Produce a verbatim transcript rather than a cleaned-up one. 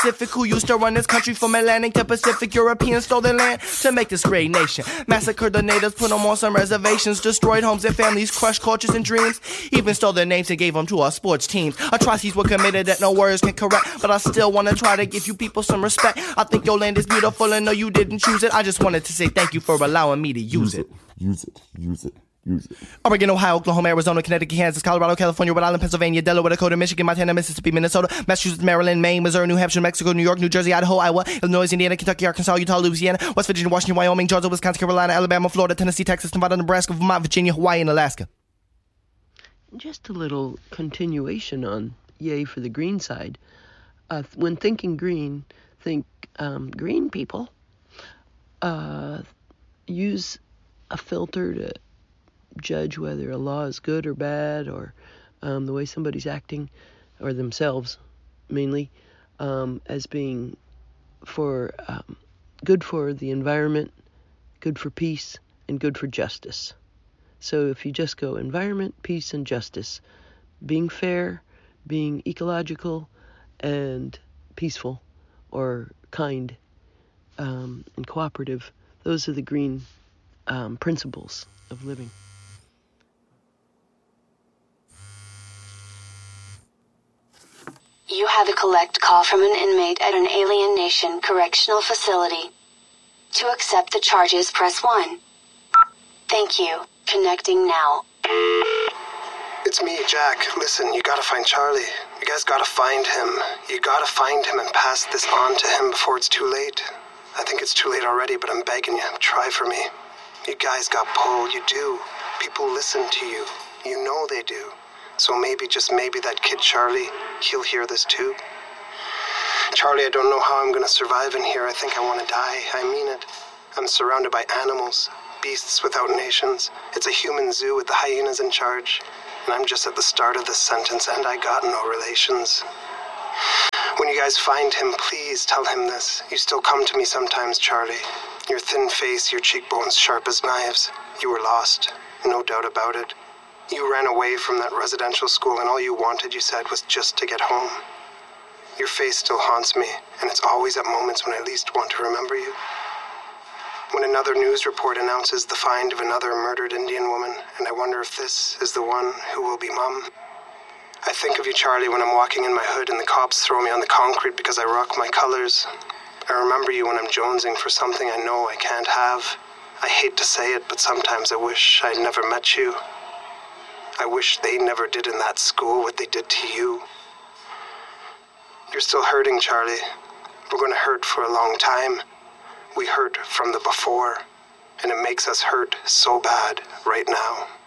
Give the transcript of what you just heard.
Pacific, who used to run this country from Atlantic to Pacific. Europeans stole their land to make this great nation. Massacred the natives, put them on some reservations, destroyed homes and families, crushed cultures and dreams, even stole their names and gave them to our sports teams. Atrocities were committed that no words can correct, but I still want to try to give you people some respect. I think your land is beautiful and no, you didn't choose it. I just wanted to say thank you for allowing me to use, use it. it. Use it, use it. Use it. Oregon, Ohio, Oklahoma, Arizona, Connecticut, Kansas, Colorado, California, Rhode Island, Pennsylvania, Delaware, Dakota, Michigan, Montana, Mississippi, Minnesota, Massachusetts, Maryland, Maine, Missouri, New Hampshire, Mexico, New York, New Jersey, Idaho, Iowa, Illinois, Indiana, Kentucky, Arkansas, Utah, Louisiana, West Virginia, Washington, Wyoming, Georgia, Wisconsin, Carolina, Alabama, Florida, Tennessee, Texas, Nevada, Nebraska, Vermont, Virginia, Hawaii, and Alaska. Just a little continuation on yay for the green side. Uh, when thinking green, think um, green people. Uh, use a filter to judge whether a law is good or bad, or um, the way somebody's acting, or themselves mainly, um, as being for um, good for the environment, good for peace, and good for justice. So if you just go environment, peace, and justice, being fair, being ecological, and peaceful, or kind, um, and cooperative, those are the green um, principles of living. You have a collect call from an inmate at an Alien Nation correctional facility. To accept the charges, press one. Thank you. Connecting now. It's me, Jack. Listen, you gotta find Charlie. You guys gotta find him. You gotta find him and pass this on to him before it's too late. I think it's too late already, but I'm begging you, try for me. You guys got pull, you do. People listen to you. You know they do. So maybe, just maybe, that kid Charlie, he'll hear this too. Charlie, I don't know how I'm gonna survive in here. I think I wanna die. I mean it. I'm surrounded by animals, beasts without nations. It's a human zoo with the hyenas in charge. And I'm just at the start of this sentence, and I got no relations. When you guys find him, please tell him this. You still come to me sometimes, Charlie. Your thin face, your cheekbones sharp as knives. You were lost, no doubt about it. You ran away from that residential school, and all you wanted, you said, was just to get home. Your face still haunts me, and it's always at moments when I least want to remember you. When another news report announces the find of another murdered Indian woman, and I wonder if this is the one who will be Mum. I think of you, Charlie, when I'm walking in my hood and the cops throw me on the concrete because I rock my colors. I remember you when I'm jonesing for something I know I can't have. I hate to say it, but sometimes I wish I'd never met you. I wish they never did in that school what they did to you. You're still hurting, Charlie. We're going to hurt for a long time. We hurt from the before, and it makes us hurt so bad right now.